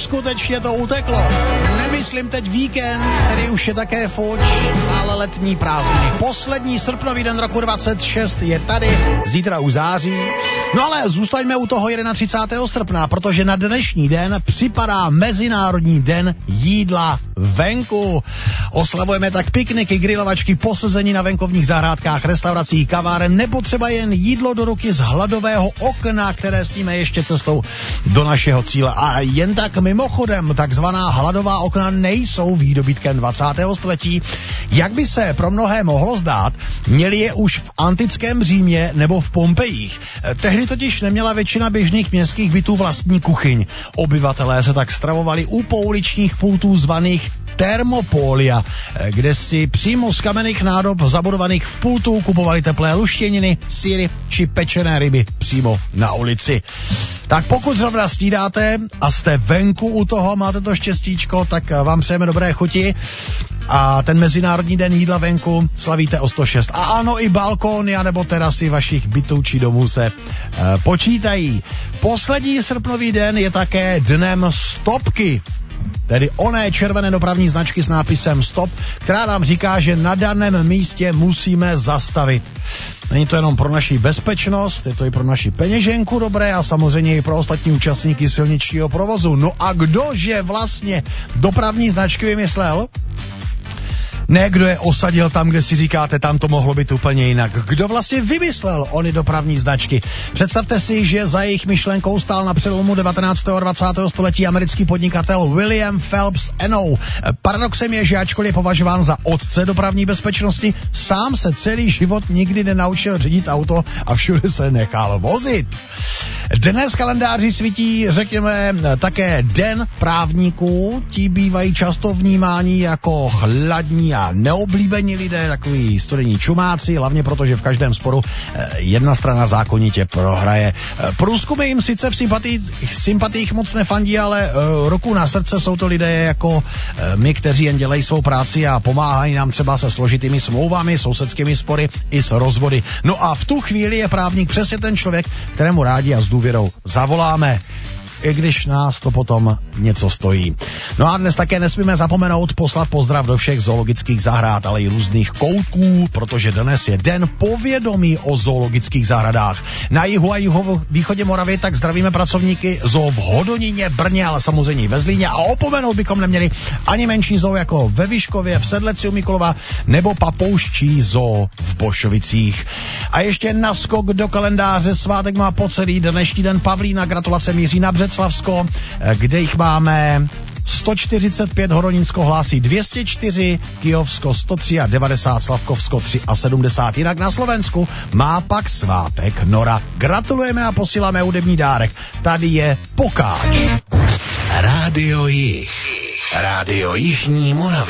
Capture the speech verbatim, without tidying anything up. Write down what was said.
neskutečně to uteklo. Nemyslím teď víkend, který už je také fuč, ale letní prázdniny. Poslední srpnový den roku dvacet šest je tady, zítra už září. No ale zůstaňme u toho třicátého prvního srpna, protože na dnešní den připadá Mezinárodní den jídla venku. Oslavujeme tak pikniky, grilovačky, posezení na venkovních zahrádkách, restauracích, kaváren, nebo třeba jen jídlo do ruky z hladového okna, které sníme ještě cestou do našeho cíle. A jen tak mimochodem, takzvaná hladová okna nejsou výdobytkem dvacátého století. Jak by se pro mnohé mohlo zdát, měli je už v antickém Římě nebo v Pompejích. Tehdy totiž neměla většina běžných městských bytů vlastní kuchyň. Obyvatelé se tak stravovali u pouličních pultů zvaných termopolia, kde si přímo z kamenných nádob zabudovaných v pultu kupovali teplé luštěniny, sýry či pečené ryby přímo na ulici. Tak pokud zrovna snídáte a jste venku u toho, máte to štěstíčko, tak vám přejeme dobré chuti a ten Mezinárodní den jídla venku slavíte o sto šest. A ano, i balkóny anebo terasy vašich bytů či domů se e, počítají. Poslední srpnový den je také dnem stopky. Tedy oné červené dopravní značky s nápisem stop, která nám říká, že na daném místě musíme zastavit. Není to jenom pro naši bezpečnost, je to i pro naši peněženku dobré a samozřejmě i pro ostatní účastníky silničního provozu. No a kdože vlastně dopravní značky vymyslel? Ne, kdo je osadil tam, kde si říkáte, tam to mohlo být úplně jinak. Kdo vlastně vymyslel ony dopravní značky? Představte si, že za jejich myšlenkou stál na přelomu devatenáctého a dvacátého století americký podnikatel William Phelps Eno. Paradoxem je, že ačkoliv je považován za otce dopravní bezpečnosti, sám se celý život nikdy nenaučil řídit auto a všude se nechal vozit. Dnes kalendáři svítí, řekněme, také den právníků. Ti bývají často vnímáni jako chladní a neoblíbení lidé, takový studení čumáci, hlavně proto, že v každém sporu jedna strana zákonitě prohraje. Průzkumy jim sice v sympatích, sympatích moc nefandí, ale ruku na srdce jsou to lidé jako my, kteří jen dělají svou práci a pomáhají nám třeba se složitými smlouvami, sousedskými spory i s rozvody. No a v tu chvíli je právník přesně ten člověk, kterému rádi a s důvěrou zavoláme, i když nás to potom něco stojí. No a dnes také nesmíme zapomenout poslat pozdrav do všech zoologických zahrad, ale i různých koutků, protože dnes je den povědomí o zoologických zahradách. Na jihu a jihu východě Moravy tak zdravíme pracovníky zoo v Hodoníně, Brně, ale samozřejmě i ve Zlíně a opomenout bychom neměli ani menší zoo jako ve Vyškově, v Sedleci u Mikulova nebo papouščí zoo v Bošovicích. A ještě naskok do kalendáře, svátek má po celý dnešní den Pavlína, gratulace míří na Břeclavsko, kde jich máme sto čtyřicet pět, Horonínsko hlásí dvě stě čtyři, Kyjovsko sto tři a devadesát, Slavkovsko tři a sedmdesát. Jinak na Slovensku má pak svátek Nora. Gratulujeme a posíláme hudební dárek. Tady je Pokáč. Rádio Jih. Rádio Jižní Moravy.